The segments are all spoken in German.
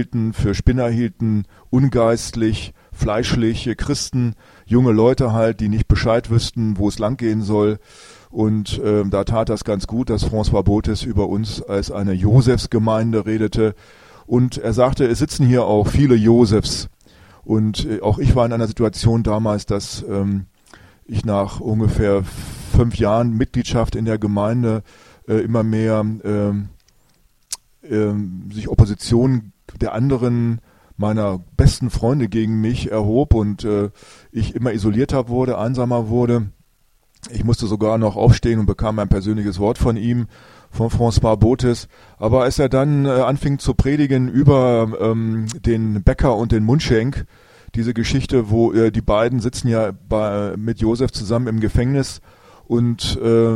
hielten, für Spinner hielten, ungeistlich, fleischliche Christen, junge Leute halt, die nicht Bescheid wüssten, wo es langgehen soll. Und da tat das ganz gut, dass François Bothes über uns als eine Josefsgemeinde redete. Und er sagte, es sitzen hier auch viele Josefs. Und auch ich war in einer Situation damals, dass ich nach ungefähr 5 Jahren Mitgliedschaft in der Gemeinde immer mehr sich Opposition der anderen, meiner besten Freunde gegen mich erhob und ich immer isolierter wurde, einsamer wurde. Ich musste sogar noch aufstehen und bekam ein persönliches Wort von ihm, von François Bothes. Aber als er dann anfing zu predigen über den Bäcker und den Mundschenk, diese Geschichte, wo die beiden sitzen ja mit Josef zusammen im Gefängnis und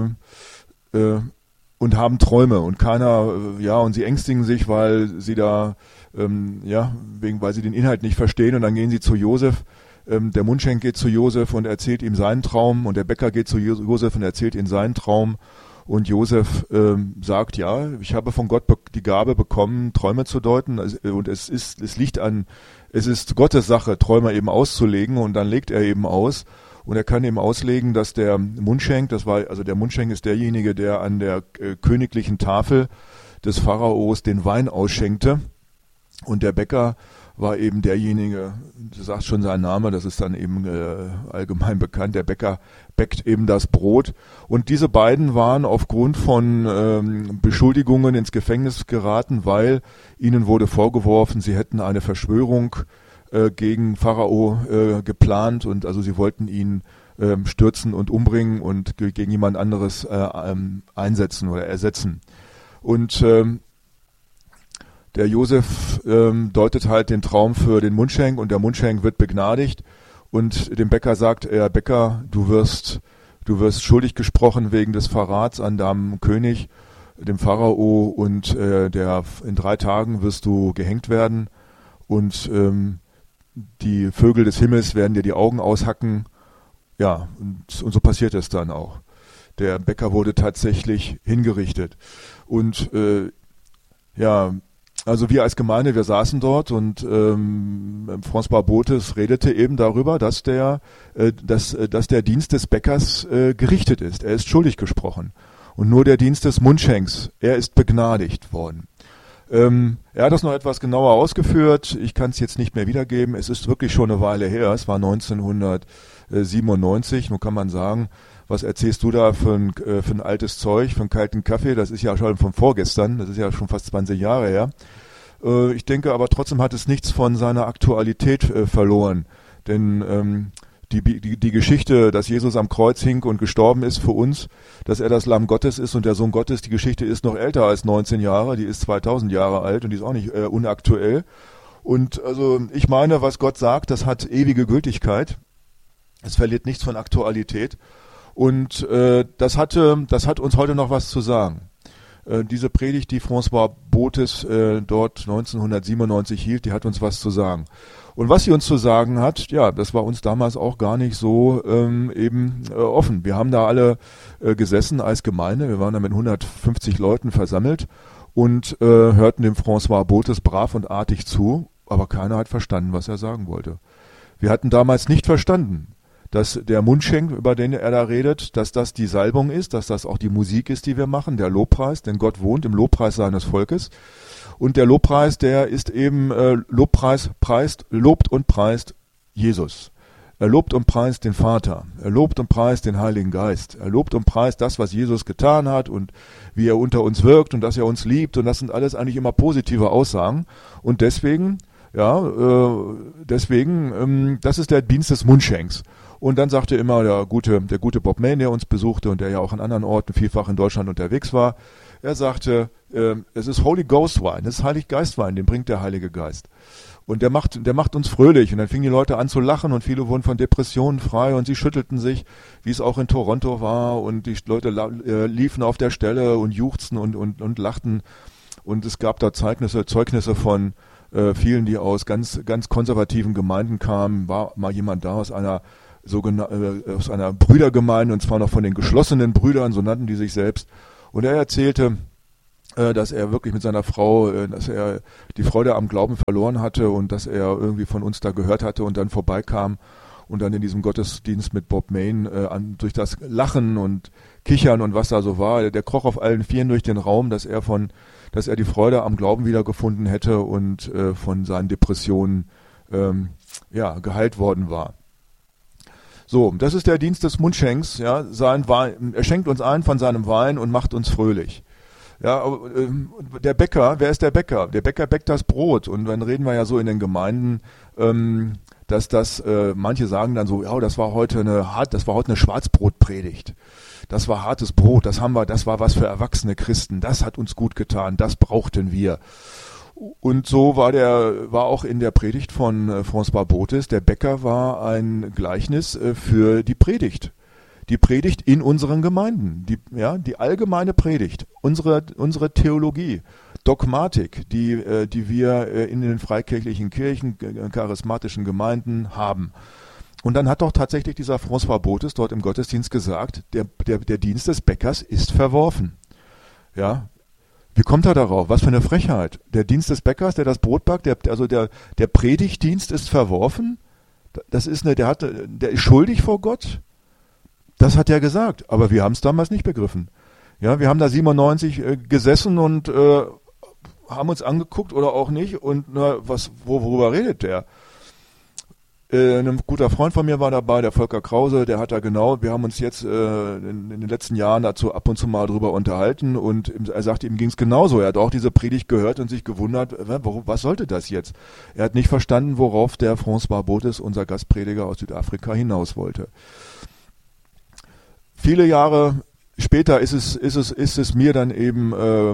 haben Träume und keiner, und sie ängstigen sich, weil sie da, weil sie den Inhalt nicht verstehen und dann gehen sie zu Josef. Der Mundschenk geht zu Josef und erzählt ihm seinen Traum und der Bäcker geht zu Josef und erzählt ihm seinen Traum und Josef sagt, ja, ich habe von Gott die Gabe bekommen, Träume zu deuten und es ist Gottes Sache, Träume eben auszulegen und dann legt er eben aus und er kann eben auslegen, dass der Mundschenk, der Mundschenk ist derjenige, der an der königlichen Tafel des Pharaos den Wein ausschenkte und der Bäcker war eben derjenige, du sagst schon seinen Namen, das ist dann eben allgemein bekannt, der Bäcker bäckt eben das Brot. Und diese beiden waren aufgrund von Beschuldigungen ins Gefängnis geraten, weil ihnen wurde vorgeworfen, sie hätten eine Verschwörung gegen Pharao geplant und also sie wollten ihn stürzen und umbringen und gegen jemand anderes einsetzen oder ersetzen. Und der Josef deutet halt den Traum für den Mundschenk und der Mundschenk wird begnadigt und dem Bäcker sagt er, Bäcker, du wirst schuldig gesprochen wegen des Verrats an deinem König, dem Pharao und in 3 Tagen wirst du gehängt werden und die Vögel des Himmels werden dir die Augen aushacken. Ja, und so passiert es dann auch. Der Bäcker wurde tatsächlich hingerichtet und also wir als Gemeinde, wir saßen dort und François Bothes redete eben darüber, dass der Dienst des Bäckers gerichtet ist. Er ist schuldig gesprochen. Und nur der Dienst des Mundschenks, er ist begnadigt worden. Er hat das noch etwas genauer ausgeführt. Ich kann es jetzt nicht mehr wiedergeben. Es ist wirklich schon eine Weile her. Es war 1997. Nun kann man sagen, was erzählst du da für ein altes Zeug, für einen kalten Kaffee? Das ist ja schon von vorgestern, das ist ja schon fast 20 Jahre her. Ich denke aber trotzdem hat es nichts von seiner Aktualität verloren. Denn die Geschichte, dass Jesus am Kreuz hing und gestorben ist für uns, dass er das Lamm Gottes ist und der Sohn Gottes, die Geschichte ist noch älter als 19 Jahre, die ist 2000 Jahre alt und die ist auch nicht unaktuell. Und also ich meine, was Gott sagt, das hat ewige Gültigkeit. Es verliert nichts von Aktualität. Und das hat uns heute noch was zu sagen. Diese Predigt, die François Bothes dort 1997 hielt, die hat uns was zu sagen. Und was sie uns zu sagen hat, ja, das war uns damals auch gar nicht so offen. Wir haben da alle gesessen als Gemeinde, wir waren da mit 150 Leuten versammelt und hörten dem François Bothes brav und artig zu, aber keiner hat verstanden, was er sagen wollte. Wir hatten damals nicht verstanden, dass der Mundschenk, über den er da redet, dass das die Salbung ist, dass das auch die Musik ist, die wir machen, der Lobpreis, denn Gott wohnt im Lobpreis seines Volkes. Und der Lobpreis, der ist eben lobt und preist Jesus. Er lobt und preist den Vater. Er lobt und preist den Heiligen Geist. Er lobt und preist das, was Jesus getan hat und wie er unter uns wirkt und dass er uns liebt. Und das sind alles eigentlich immer positive Aussagen. Und deswegen, das ist der Dienst des Mundschenks. Und dann sagte immer der gute Bob Mayne, der uns besuchte und der ja auch an anderen Orten vielfach in Deutschland unterwegs war, er sagte, es ist Holy Ghost Wein, es ist Heilig Geist Wein, den bringt der Heilige Geist. Und der macht uns fröhlich. Und dann fingen die Leute an zu lachen und viele wurden von Depressionen frei und sie schüttelten sich, wie es auch in Toronto war. Und die Leute liefen auf der Stelle und juchzten und lachten. Und es gab da Zeugnisse von vielen, die aus ganz, ganz konservativen Gemeinden kamen. War mal jemand da aus einer Brüdergemeinde, und zwar noch von den geschlossenen Brüdern, so nannten die sich selbst. Und er erzählte, dass er wirklich mit seiner Frau, dass er die Freude am Glauben verloren hatte und dass er irgendwie von uns da gehört hatte und dann vorbeikam und dann in diesem Gottesdienst mit Bob Mayne durch das Lachen und Kichern und was da so war, der kroch auf allen Vieren durch den Raum, dass er die Freude am Glauben wiedergefunden hätte und von seinen Depressionen geheilt worden war. So, das ist der Dienst des Mundschenks, ja, sein Wein, er schenkt uns ein von seinem Wein und macht uns fröhlich. Ja, aber, der Bäcker, wer ist der Bäcker? Der Bäcker bäckt das Brot und dann reden wir ja so in den Gemeinden, dass manche sagen dann so, ja, das war heute eine Schwarzbrotpredigt. Das war hartes Brot, das war was für erwachsene Christen, das hat uns gut getan, das brauchten wir. Und so war auch in der Predigt von François Bothes, der Bäcker war ein Gleichnis für die Predigt. Die Predigt in unseren Gemeinden, die allgemeine Predigt, unsere Theologie, Dogmatik, die wir in den freikirchlichen Kirchen, charismatischen Gemeinden haben. Und dann hat doch tatsächlich dieser François Bothes dort im Gottesdienst gesagt, der Dienst des Bäckers ist verworfen. Ja, wie kommt er darauf? Was für eine Frechheit. Der Dienst des Bäckers, der das Brot backt, der Predigtdienst ist verworfen. Der ist schuldig vor Gott. Das hat er gesagt, aber wir haben es damals nicht begriffen. Ja, wir haben da 97 gesessen und haben uns angeguckt oder auch nicht und worüber redet der? Ein guter Freund von mir war dabei, der Volker Krause, der hat da wir haben uns jetzt in den letzten Jahren dazu ab und zu mal drüber unterhalten und er sagte, ihm ging es genauso. Er hat auch diese Predigt gehört und sich gewundert, was sollte das jetzt? Er hat nicht verstanden, worauf der François Bothes, unser Gastprediger aus Südafrika, hinaus wollte. Viele Jahre später ist es mir dann eben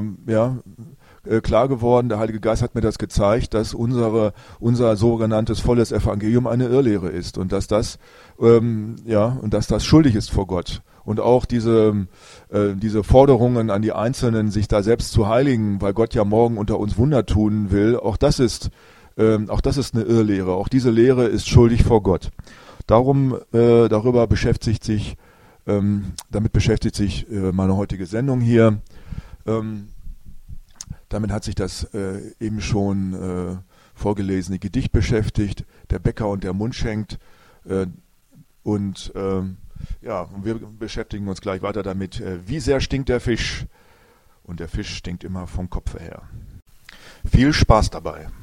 klar geworden, der Heilige Geist hat mir das gezeigt, dass unser sogenanntes volles Evangelium eine Irrlehre ist und dass das schuldig ist vor Gott. Und auch diese Forderungen an die Einzelnen, sich da selbst zu heiligen, weil Gott ja morgen unter uns Wunder tun will, auch das ist eine Irrlehre. Auch diese Lehre ist schuldig vor Gott. Damit beschäftigt sich meine heutige Sendung hier. Damit hat sich das eben schon vorgelesene Gedicht beschäftigt, der Bäcker und der Mundschenk. Wir beschäftigen uns gleich weiter damit, wie sehr stinkt der Fisch? Und der Fisch stinkt immer vom Kopfe her. Viel Spaß dabei.